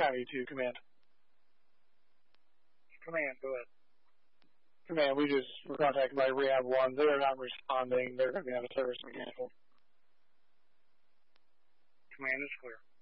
County 2, Command. Command, go ahead. Command, we just were contacted by Rehab 1. They are not responding. They're going to be out of service mechanical. Command is clear.